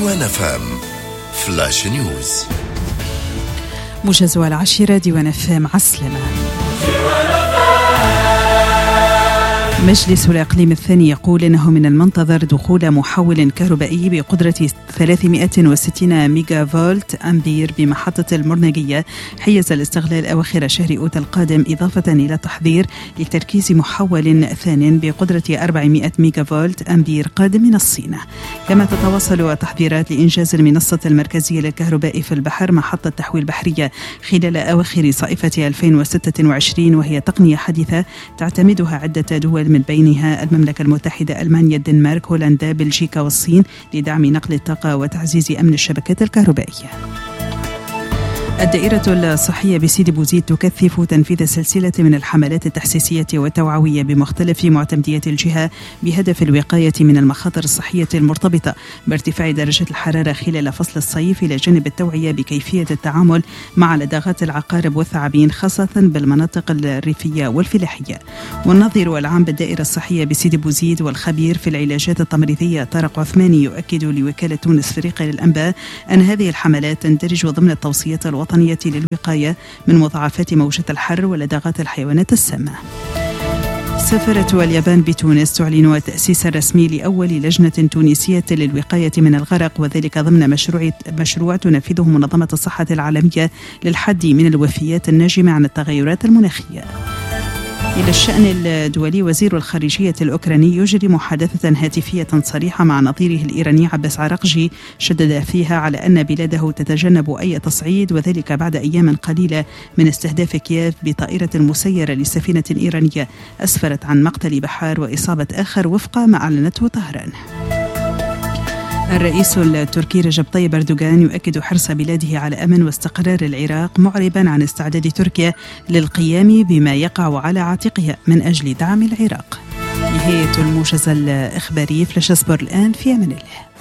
ديوان FM فلاش نيوز. موجز 10 ديوان FM عسلمة. مجلس الإقليم الثاني يقول إنه من المنتظر دخول محول كهربائي بقدرة 360 ميجا فولت أمبير بمحطة المرنجية حيز الاستغلال أواخر شهر أوت القادم، إضافة إلى تحضير لتركيز محول ثان بقدرة 400 ميجا فولت أمبير قادم من الصين. كما تتواصل تحضيرات لإنجاز المنصة المركزية للكهرباء في البحر محطة تحويل بحرية خلال أواخر صيفة 2026، وهي تقنية حديثة تعتمدها عدة دول من بينها المملكة المتحدة، ألمانيا، الدنمارك، هولندا، بلجيكا والصين لدعم نقل الطاقة وتعزيز أمن الشبكات الكهربائية. الدائرة الصحية بسيدي بوزيد تكثف تنفيذ سلسلة من الحملات التحسيسية والتوعوية بمختلف معتمديات الجهة بهدف الوقاية من المخاطر الصحية المرتبطة بارتفاع درجة الحرارة خلال فصل الصيف، إلى جانب التوعية بكيفية التعامل مع لدغات العقارب والثعابين خاصة بالمناطق الريفية والفلاحية. والناظر العام بالدائرة الصحية بسيدي بوزيد والخبير في العلاجات التمريضية طارق عثماني يؤكد لوكالة تونس فريقة للأنباء أن هذه الحملات تندرج ضمن التوصيات الوطنية للوقاية من مضاعفات موجة الحر ولدغات الحيوانات السامة. سفارة اليابان بتونس تعلن التأسيس الرسمي لأول لجنة تونسية للوقاية من الغرق، وذلك ضمن مشروع تنفذه منظمة الصحة العالمية للحد من الوفيات الناجمة عن التغيرات المناخية. إلى الشأن الدولي، وزير الخارجية الأوكراني يجري محادثة هاتفية صريحة مع نظيره الإيراني عباس عراقجي، شدد فيها على أن بلاده تتجنب أي تصعيد، وذلك بعد أيام قليلة من استهداف كييف بطائرة مسيرة لسفينة إيرانية أسفرت عن مقتل بحار وإصابة آخر وفق ما أعلنته طهران. الرئيس التركي رجب طيب أردوغان يؤكد حرص بلاده على أمن واستقرار العراق، معربا عن استعداد تركيا للقيام بما يقع على عاتقها من أجل دعم العراق. نهاية الموجز الإخباري. فلاش أصبر الآن، في أمان الله.